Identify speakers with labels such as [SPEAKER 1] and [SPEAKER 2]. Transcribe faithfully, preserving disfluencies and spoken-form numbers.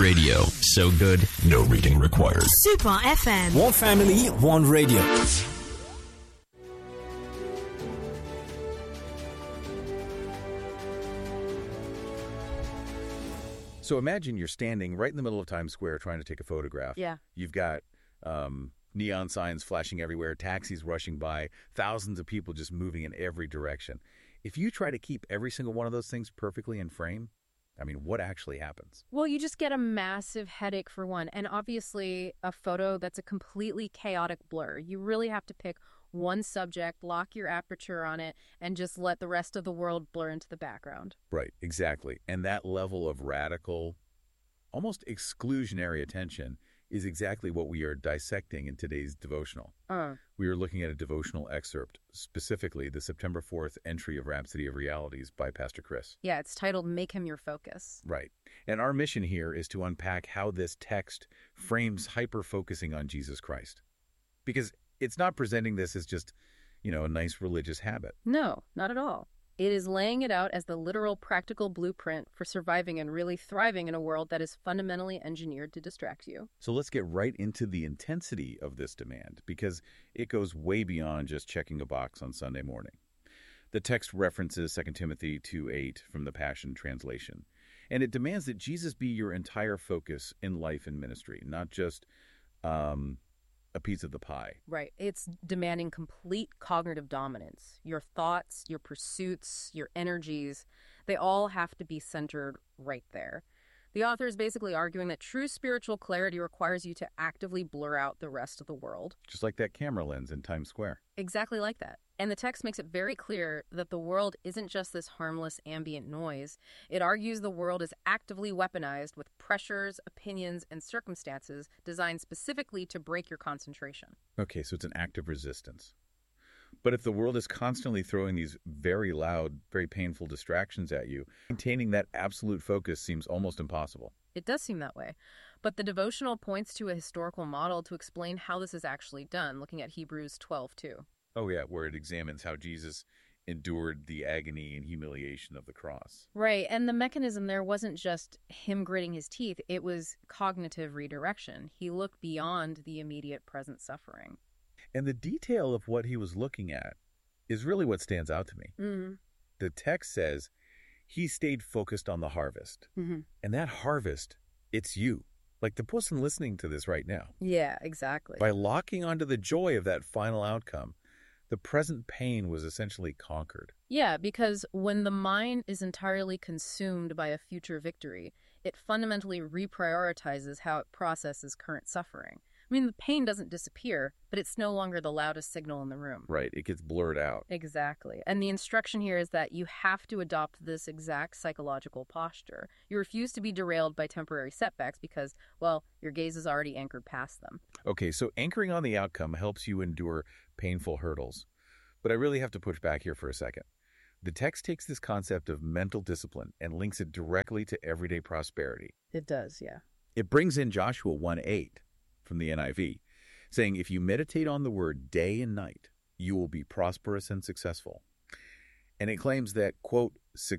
[SPEAKER 1] Radio. So good, no reading required.
[SPEAKER 2] Super F M.
[SPEAKER 3] One family, one radio.
[SPEAKER 4] So imagine you're standing right in the middle of Times Square trying to take a photograph.
[SPEAKER 5] Yeah.
[SPEAKER 4] You've got um, neon signs flashing everywhere, taxis rushing by, thousands of people just moving in every direction. If you try to keep every single one of those things perfectly in frame, I mean, what actually happens?
[SPEAKER 5] Well, you just get a massive headache for one. And obviously, a photo that's a completely chaotic blur. You really have to pick one subject, lock your aperture on it, and just let the rest of the world blur into the background.
[SPEAKER 4] Right, exactly. And that level of radical, almost exclusionary attention is exactly what we are dissecting in today's devotional.
[SPEAKER 5] Uh.
[SPEAKER 4] We are looking at a devotional excerpt, specifically the September fourth entry of Rhapsody of Realities by Pastor Chris.
[SPEAKER 5] Yeah, it's titled Make Him Your Focus.
[SPEAKER 4] Right. And our mission here is to unpack how this text frames hyper-focusing on Jesus Christ. Because it's not presenting this as just, you know, a nice religious habit.
[SPEAKER 5] No, not at all. It is laying it out as the literal practical blueprint for surviving and really thriving in a world that is fundamentally engineered to distract you.
[SPEAKER 4] So let's get right into the intensity of this demand, because it goes way beyond just checking a box on Sunday morning. The text references Second Timothy two eight from the Passion Translation, and it demands that Jesus be your entire focus in life and ministry, not just um, a piece of the pie.
[SPEAKER 5] Right. It's demanding complete cognitive dominance. Your thoughts, your pursuits, your energies, they all have to be centered right there. The author is basically arguing that true spiritual clarity requires you to actively blur out the rest of the world.
[SPEAKER 4] Just like that camera lens in Times Square.
[SPEAKER 5] Exactly like that. And the text makes it very clear that the world isn't just this harmless ambient noise. It argues the world is actively weaponized with pressures, opinions, and circumstances designed specifically to break your concentration.
[SPEAKER 4] Okay, so it's an act of resistance. But if the world is constantly throwing these very loud, very painful distractions at you, maintaining that absolute focus seems almost impossible.
[SPEAKER 5] It does seem that way. But the devotional points to a historical model to explain how this is actually done, looking at Hebrews twelve two.
[SPEAKER 4] Oh, yeah, where it examines how Jesus endured the agony and humiliation of the cross.
[SPEAKER 5] Right, and the mechanism there wasn't just him gritting his teeth. It was cognitive redirection. He looked beyond the immediate present suffering.
[SPEAKER 4] And the detail of what he was looking at is really what stands out to me.
[SPEAKER 5] Mm-hmm.
[SPEAKER 4] The text says he stayed focused on the harvest.
[SPEAKER 5] Mm-hmm.
[SPEAKER 4] And that harvest, it's you. Like the person listening to this right now.
[SPEAKER 5] Yeah, exactly.
[SPEAKER 4] By locking onto the joy of that final outcome, the present pain was essentially conquered.
[SPEAKER 5] Yeah, because when the mind is entirely consumed by a future victory, it fundamentally reprioritizes how it processes current suffering. I mean, the pain doesn't disappear, but it's no longer the loudest signal in the room.
[SPEAKER 4] Right, it gets blurred out.
[SPEAKER 5] Exactly. And the instruction here is that you have to adopt this exact psychological posture. You refuse to be derailed by temporary setbacks because, well, your gaze is already anchored past them.
[SPEAKER 4] Okay, so anchoring on the outcome helps you endure painful hurdles. But I really have to push back here for a second. The text takes this concept of mental discipline and links it directly to everyday prosperity.
[SPEAKER 5] It does, yeah.
[SPEAKER 4] It brings in Joshua one eight from the N I V, saying, if you meditate on the word day and night, you will be prosperous and successful. And it claims that, quote,